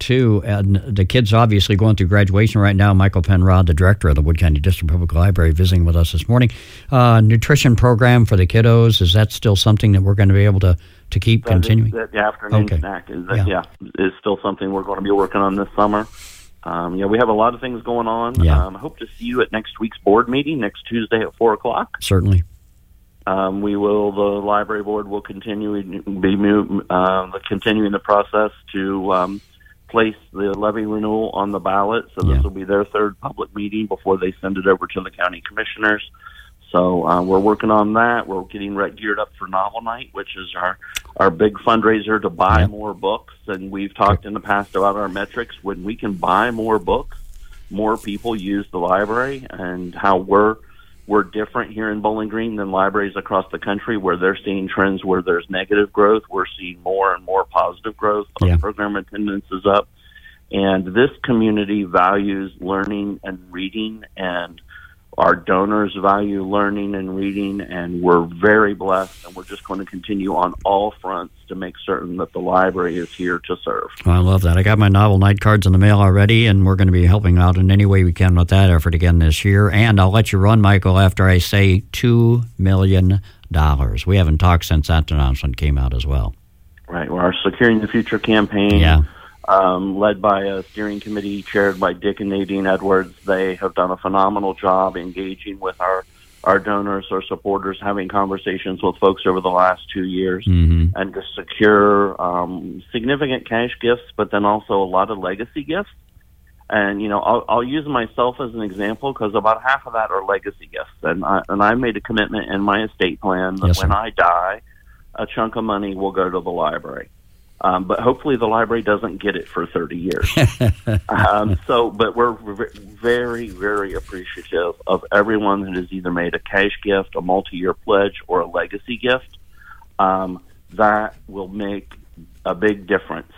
too. And the kids obviously going through graduation right now. Michael Penrod, the director of the Wood County District Public Library, visiting with us this morning. Nutrition program for the kiddos, is that still something that we're going to be able to keep continuing? The afternoon snack is still something we're going to be working on this summer. We have a lot of things going on. I hope to see you at next week's board meeting next Tuesday at 4:00. Certainly. The library board will continuing the process to place the levy renewal on the ballot. So this will be their third public meeting before they send it over to the county commissioners. So we're working on that. We're getting geared up for Novel Night, which is our big fundraiser to buy more books. And we've talked in the past about our metrics. When we can buy more books, more people use the library, and how we're different here in Bowling Green than libraries across the country where they're seeing trends where there's negative growth. We're seeing more and more positive growth. Our program attendance is up. And this community values learning and reading, and our donors value learning and reading, and we're very blessed, and we're just going to continue on all fronts to make certain that the library is here to serve. Well, I love that. I got my Novel Night cards in the mail already, and we're going to be helping out in any way we can with that effort again this year. And I'll let you run, Michael, after I say $2 million. We haven't talked since that announcement came out as well. Right. Well, our Securing the Future campaign, led by a steering committee chaired by Dick and Nadine Edwards. They have done a phenomenal job engaging with our donors, our supporters, having conversations with folks over the last 2 years, and to secure significant cash gifts, but then also a lot of legacy gifts. And, I'll use myself as an example because about half of that are legacy gifts. And I made a commitment in my estate plan that when I die, a chunk of money will go to the library. But hopefully the library doesn't get it for 30 years. But we're very, very appreciative of everyone that has either made a cash gift, a multi-year pledge, or a legacy gift. That will make a big difference.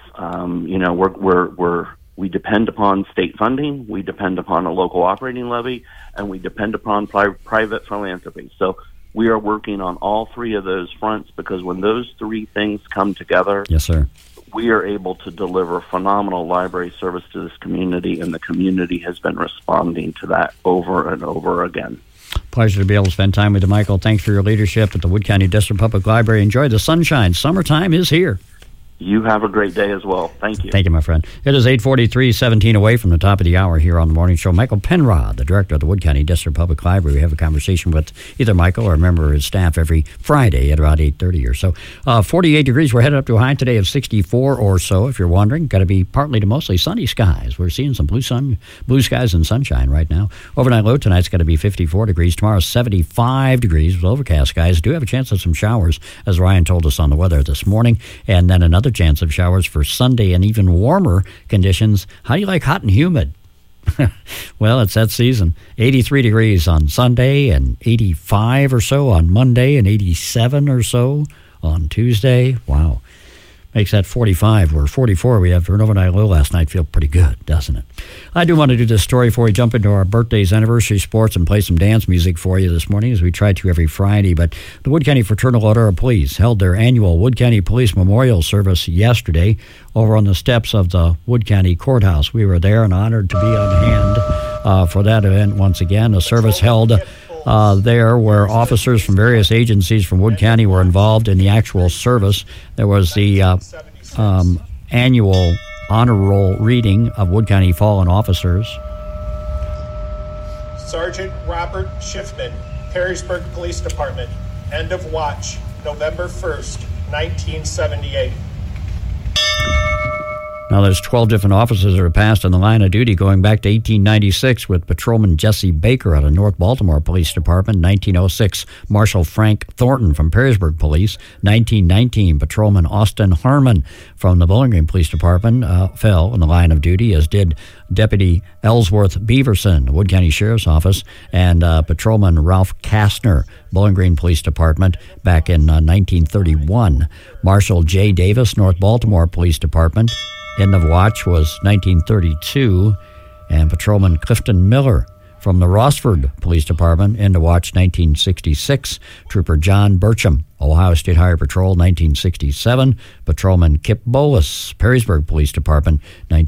We depend upon state funding, we depend upon a local operating levy, and we depend upon private philanthropy. So we are working on all three of those fronts, because when those three things come together, we are able to deliver phenomenal library service to this community, and the community has been responding to that over and over again. Pleasure to be able to spend time with you, Michael. Thanks for your leadership at the Wood County District Public Library. Enjoy the sunshine. Summertime is here. You have a great day as well. Thank you. Thank you, my friend. It is 8:43, 17 away from the top of the hour here on the morning show. Michael Penrod, the director of the Wood County District Public Library. We have a conversation with either Michael or a member of his staff every Friday at about 8:30 or so. 48 degrees. We're headed up to a high today of 64 or so, if you're wondering. Got to be partly to mostly sunny skies. We're seeing some blue skies and sunshine right now. Overnight low tonight's got to be 54 degrees. Tomorrow, 75 degrees with overcast skies. Do have a chance of some showers, as Ryan told us on the weather this morning. And then another chance of showers for Sunday, and even warmer conditions. How do you like hot and humid? Well, it's that season. 83 degrees on Sunday, and 85 or so on Monday, and 87 or so on Tuesday. Wow. Makes that 45, or 44 we have for an overnight low last night. Feel pretty good, doesn't it? I do want to do this story before we jump into our birthdays, anniversary, sports, and play some dance music for you this morning, as we try to every Friday. But the Wood County Fraternal Order of Police held their annual Wood County Police Memorial Service yesterday over on the steps of the Wood County Courthouse. We were there and honored to be on hand for that event once again. A service held there where officers from various agencies from Wood County were involved in the actual service. There was the annual honor roll reading of Wood County fallen officers. Sergeant Robert Schiffman, Perrysburg Police Department, end of watch, November 1st, 1978. Now, there's 12 different officers that are passed in the line of duty going back to 1896 with Patrolman Jesse Baker out of North Baltimore Police Department. 1906, Marshal Frank Thornton from Perrysburg Police. 1919, Patrolman Austin Harmon from the Bowling Green Police Department fell in the line of duty, as did Deputy Ellsworth Beaverson, Wood County Sheriff's Office, and Patrolman Ralph Kastner, Bowling Green Police Department, back in 1931. Marshal J. Davis, North Baltimore Police Department. End of watch was 1932, and Patrolman Clifton Miller from the Rossford Police Department, end of watch 1966. Trooper John Burcham, Ohio State Highway Patrol, 1967. Patrolman Kip Bolus, Perrysburg Police Department,